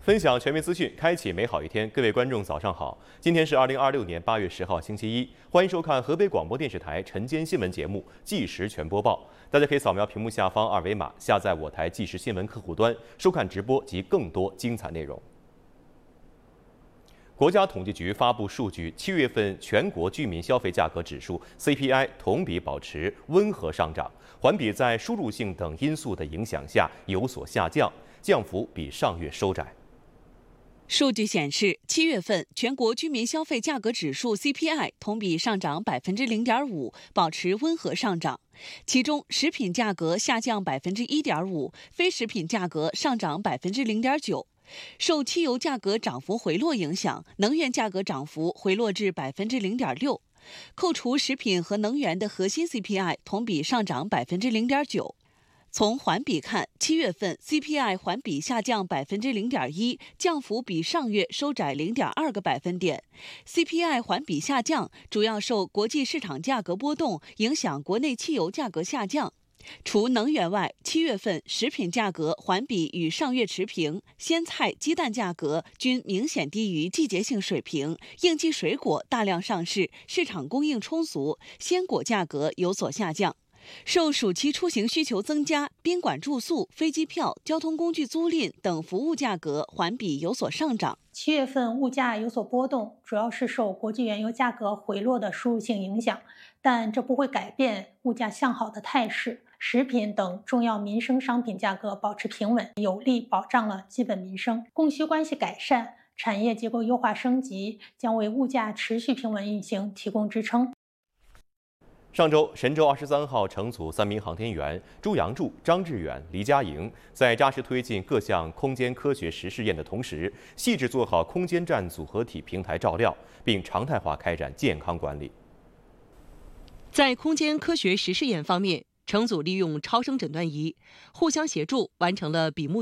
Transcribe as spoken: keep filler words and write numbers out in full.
分享全面资讯，开启美好一天。各位观众，早上好！今天是二零二六年八月十号，星期一。欢迎收看河北广播电视台晨间新闻节目《即时全播报》。大家可以扫描屏幕下方二维码，下载我台即时新闻客户端，收看直播及更多精彩内容。国家统计局发布数据，七月份全国居民消费价格指数 C P I 同比保持温和上涨，环比在输入性等因素的影响下有所下降，降幅比上月收窄。 数据显示，七月份全国居民消费价格指数 C P I 同比上涨百分之零点五，保持温和上涨。其中，食品价格下降百分之一点五，非食品价格上涨百分之零点九。受汽油价格涨幅回落影响，能源价格涨幅回落至百分之零点六。扣除食品和能源的核心 C P I 同比上涨百分之零点九。从环比看，七月份 C P I 环比下降百分之零点一，降幅比上月收窄零点二个百分点。C P I 环比下降，主要受国际市场价格波动影响，国内汽油价格下降。除能源外，七月份食品价格环比与上月持平，鲜菜、鸡蛋价格均明显低于季节性水平，应季水果大量上市，市场供应充足，鲜果价格有所下降。受暑期出行需求增加，宾馆住宿、飞机票、交通工具租赁等服务价格环比有所上涨。 七月份物价有所波动，主要是受国际原油价格回落的输入性影响，但这不会改变物价向好的态势。食品等重要民生商品价格保持平稳，有力保障了基本民生。供需关系改善、产业结构优化升级将为物价持续平稳运行提供支撑。 上周，神舟二十三号乘组三名航天员朱杨柱、张志远、黎佳莹在扎实推进各项空间科学实试验的同时，细致做好空间站组合体平台照料，并常态化开展健康管理。 在空间科学实试验方面，乘组利用超声诊断仪互相协助，完成了比目